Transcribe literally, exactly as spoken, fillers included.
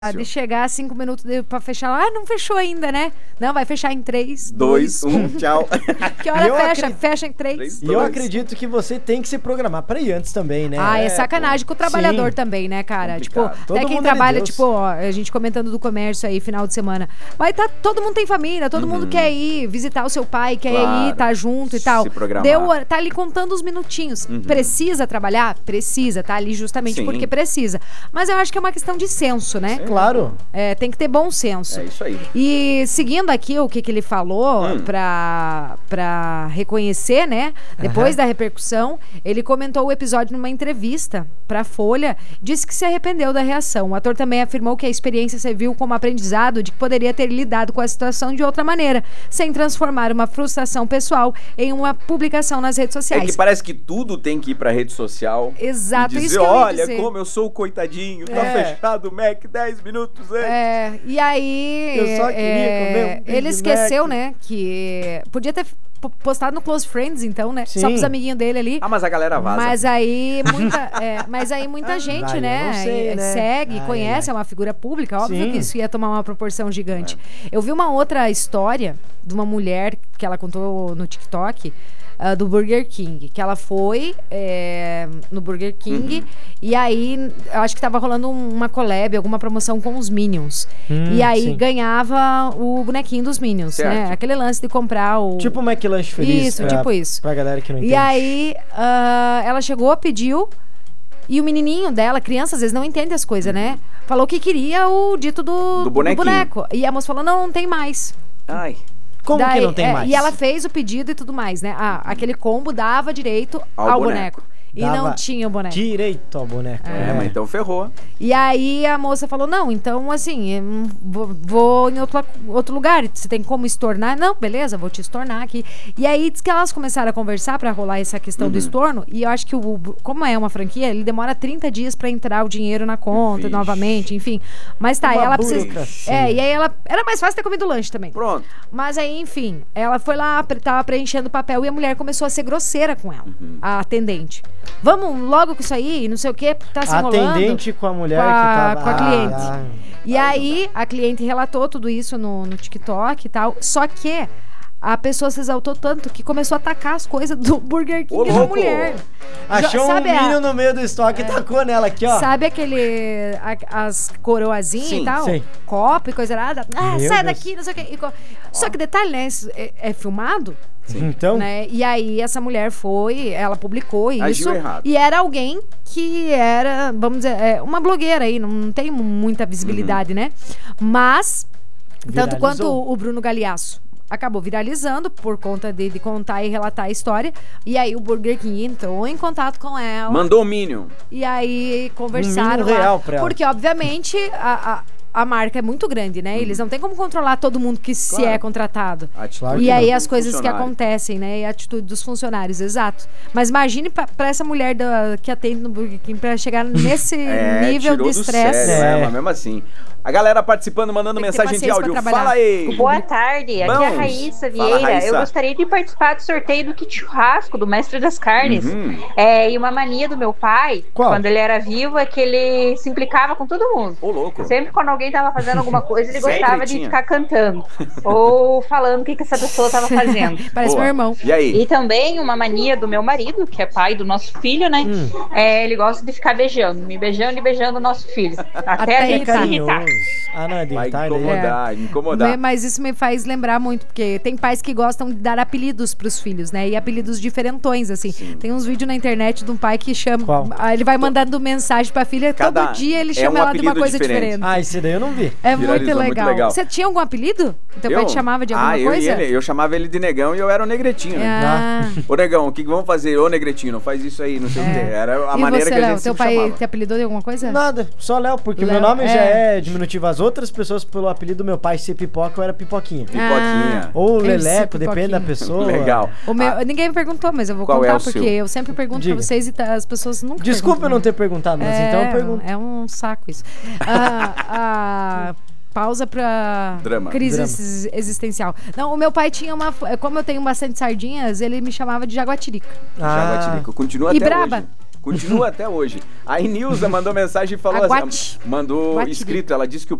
De chegar cinco minutos de, pra fechar. Ah, não fechou ainda, né? Não, vai fechar em três, dois, um, tchau. Que hora eu fecha? acri... Fecha em três. três e eu acredito que você tem que se programar pra ir antes também, né? Ah, é, é sacanagem pô. com o trabalhador Sim. também, né, cara? Complicado. Tipo, todo até quem mundo trabalha, é tipo, ó, a gente comentando do comércio aí, final de semana. Vai tá, todo mundo tem família, todo uhum. mundo quer ir visitar o seu pai, quer claro. ir, tá junto e tal. Se programar. Deu, tá ali contando os minutinhos. Uhum. Precisa trabalhar? Precisa, tá ali justamente Sim. porque precisa. Mas eu acho que é uma questão de senso, né? Sim. Claro. É, tem que ter bom senso. É isso aí. E seguindo aqui o que, que ele falou hum. pra, pra reconhecer, né? Depois uhum. da repercussão, ele comentou o episódio numa entrevista pra Folha, disse que se arrependeu da reação. O ator também afirmou que a experiência serviu como aprendizado de que poderia ter lidado com a situação de outra maneira, sem transformar uma frustração pessoal em uma publicação nas redes sociais. É que parece que tudo tem que ir pra rede social. Exato, e dizer, isso que eu olha dizer. como eu sou o coitadinho, tá é. fechado o Mac dez minutos antes. É, e aí eu só queria é, comer um Big ele esqueceu, Mac. né, que podia ter postado no Close Friends, então, né? Sim. Só pros amiguinhos dele ali. Ah, mas a galera vaza. Mas aí muita, é, mas aí muita gente, ai, né, sei, né? segue, ai, conhece, ai. é uma figura pública. Óbvio Sim. que isso ia tomar uma proporção gigante. É. Eu vi uma outra história de uma mulher que ela contou no TikTok, Uh, do Burger King, que ela foi é, no Burger King uhum. e aí, eu acho que tava rolando um, uma collab, alguma promoção com os Minions. Hum, e aí sim. ganhava o bonequinho dos Minions, certo. né? Aquele lance de comprar o... Tipo o McLanche Feliz. Isso, pra, tipo isso. Pra galera que não entende. E aí, uh, ela chegou, pediu, e o menininho dela, criança, às vezes não entende as coisas, né? Falou que queria o dito do, do, do boneco. E a moça falou, não, não tem mais. Ai... Como Daí, que não tem é, mais? E ela fez o pedido e tudo mais, né? Ah, aquele combo dava direito ao, ao boneco. boneco. E Dava não tinha o boneco. Direito ao boneco. É, é, mas então ferrou. E aí a moça falou, não, então assim, vou, vou em outro, outro lugar. Você tem como estornar? Não, beleza, vou te estornar aqui. E aí diz que elas começaram a conversar pra rolar essa questão uhum. do estorno. E eu acho que, o, como é uma franquia, ele demora trinta dias pra entrar o dinheiro na conta Vixe. novamente, enfim. Mas tá, uma ela precisa... É, e aí ela... Era mais fácil ter comido lanche também. Pronto. Mas aí, enfim, ela foi lá, tava preenchendo o papel e a mulher começou a ser grosseira com ela, uhum. a atendente. Vamos logo com isso aí, não sei o que, tá se enrolando. Atendente com a mulher com a, que tava... com a cliente. Ah, e ah, aí, a cliente relatou tudo isso no, no TikTok e tal, só que a pessoa se exaltou tanto que começou a atacar as coisas do Burger King da mulher. Achou sabe um milho a... no meio do estoque é. e tacou nela aqui, ó. Sabe aquele... A, as coroazinhas sim, e tal? Sim. Copo e coisa nada. Ah, Meu sai Deus. daqui, não sei o que. Só que detalhe, né? É, é filmado. Sim. Então. Né? E aí essa mulher foi, ela publicou isso. Agiu errado. E era alguém que era, vamos dizer, é, uma blogueira aí, não, não tem muita visibilidade, uhum. né? Mas, Viralizou. tanto quanto o, o Bruno Galeasso acabou viralizando por conta de, de contar e relatar a história. E aí o Burger King entrou em contato com ela. Mandou o Minion. E aí conversaram um Minion lá. real pra ela. Porque, obviamente, a... a a marca é muito grande, né? Uhum. Eles não têm como controlar todo mundo que claro. se é contratado. Claro e aí não. as coisas que acontecem, né? E a atitude dos funcionários, exato. Mas imagine pra, pra essa mulher da, que atende no Burger King pra chegar nesse é, nível de estresse. É, é, mas mesmo assim. A galera participando, mandando mensagem de áudio. Fala aí! Boa tarde, aqui Bons. é a Raíssa Vieira. Fala, Raíssa. Eu gostaria de participar do sorteio do kit churrasco do Mestre das Carnes. Uhum. É, e uma mania do meu pai, Qual? quando ele era vivo, é que ele se implicava com todo mundo. Ô, louco! Sempre quando alguém tava fazendo alguma coisa, ele gostava de ficar cantando. Ou falando o que, que essa pessoa tava fazendo. Parece Boa. meu irmão. E aí? E também uma mania do meu marido, que é pai do nosso filho, né? Hum. É, ele gosta de ficar beijando, me beijando e beijando o nosso filho. Até, Até a gente se irritar. Ah, não, é Vai incomodar, é. incomodar. Mas isso me faz lembrar muito, porque tem pais que gostam de dar apelidos pros filhos, né? E apelidos diferentões, assim. Sim. Tem uns vídeos na internet de um pai que chama... Qual? Ele vai mandando mensagem pra filha, Cada todo dia ele chama é um ela de uma coisa diferente. diferente. Ah, esse daí eu não vi. É muito legal. muito legal. Você tinha algum apelido? O teu eu? pai te chamava de alguma ah, eu coisa? Ele, eu chamava ele de Negão e eu era o Negretinho, né? Ah. Ô, Negão, o que vamos fazer? Ô, Negretinho, não faz isso aí, não sei é. o quê. Era a e maneira você, que a gente Léo, se teu pai chamava. te apelidou de alguma coisa? Nada, só Léo, porque Léo, meu nome é. já é diminutivo. As outras pessoas, pelo apelido do meu pai ser Pipoca, eu era Pipoquinha. Pipoquinha. Ah, Ou Leleco, depende da pessoa. Legal. O meu, ah. Ninguém me perguntou, mas eu vou Qual contar, é porque seu? eu sempre pergunto Diga. pra vocês e as pessoas nunca Desculpa eu não ter perguntado, mas é, então eu pergunto. É um saco isso. ah, ah, pausa pra Drama. crise Drama. existencial. Não, o meu pai tinha uma... Como eu tenho bastante sardinhas, ele me chamava de Jaguatirica. Ah. Jaguatirica. Continua e até braba. hoje. Continua até hoje. A Nilza mandou mensagem e falou assim, mandou escrito, ela disse que o